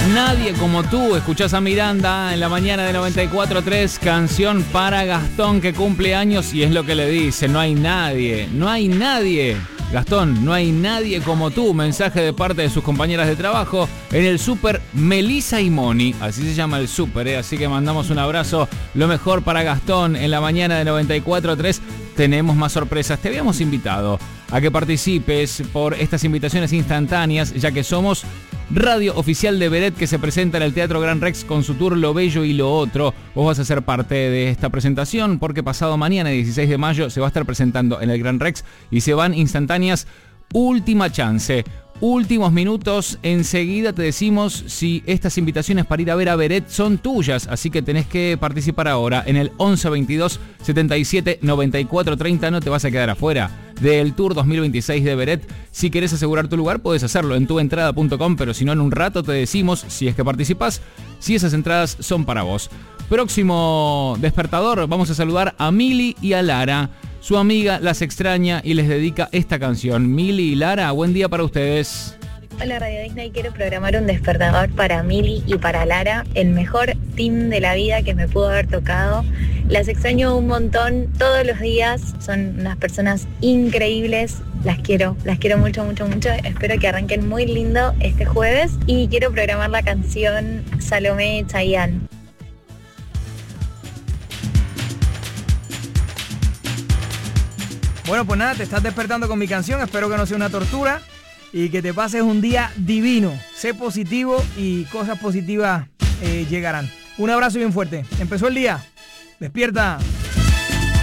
Nadie como tú. Escuchás a Miranda en la mañana de 94.3, canción para Gastón que cumple años y es lo que le dice, no hay nadie, no hay nadie. Gastón, no hay nadie como tú. Mensaje de parte de sus compañeras de trabajo en el súper Melissa y Moni. Así se llama el súper, ¿eh? Así que mandamos un abrazo. Lo mejor para Gastón en la mañana de 94.3. Tenemos más sorpresas. Te habíamos invitado a que participes por estas invitaciones instantáneas, ya que somos radio oficial de Beret, que se presenta en el Teatro Gran Rex con su tour Lo Bello y Lo Otro. Vos vas a ser parte de esta presentación porque pasado mañana, 16 de mayo, se va a estar presentando en el Gran Rex y se van instantáneas. Última chance, últimos minutos. Enseguida te decimos si estas invitaciones para ir a ver a Beret son tuyas, así que tenés que participar ahora en el 11 22 77 94 30. No te vas a quedar afuera del Tour 2026 de Beret. Si querés asegurar tu lugar, podés hacerlo en tuentrada.com, pero si no, en un rato te decimos, si es que participás, si esas entradas son para vos. Próximo despertador, vamos a saludar a Mili y a Lara. Su amiga las extraña y les dedica esta canción. Mili y Lara, buen día para ustedes. Hola Radio Disney, quiero programar un despertador para Mili y para Lara, el mejor team de la vida que me pudo haber tocado. Las extraño un montón todos los días, son unas personas increíbles, las quiero mucho, mucho, mucho. Espero que arranquen muy lindo este jueves y quiero programar la canción Salomé Chayanne. Bueno, pues nada, te estás despertando con mi canción, espero que no sea una tortura y que te pases un día divino. Sé positivo y cosas positivas llegarán. Un abrazo bien fuerte. Empezó el día. Despierta.